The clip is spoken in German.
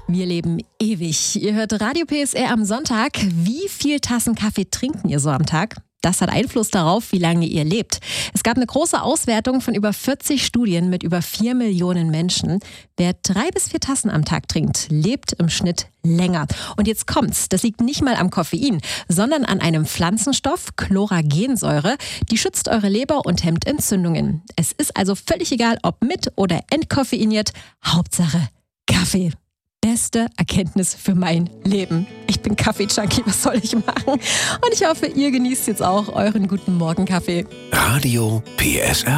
Wir leben ewig. Ihr hört Radio PSR am Sonntag. Wie viel Tassen Kaffee trinken ihr so am Tag? Das hat Einfluss darauf, wie lange ihr lebt. Es gab eine große Auswertung von über 40 Studien mit über 4 Millionen Menschen. Wer 3 bis 4 Tassen am Tag trinkt, lebt im Schnitt länger. Und jetzt kommt's, das liegt nicht mal am Koffein, sondern an einem Pflanzenstoff, Chloragensäure. Die schützt eure Leber und hemmt Entzündungen. Es ist also völlig egal, ob mit oder entkoffeiniert. Hauptsache Kaffee. Beste Erkenntnis für mein Leben. Ich bin Kaffee-Junkie, was soll ich machen? Und ich hoffe, ihr genießt jetzt auch euren guten Morgen-Kaffee. Radio PSR.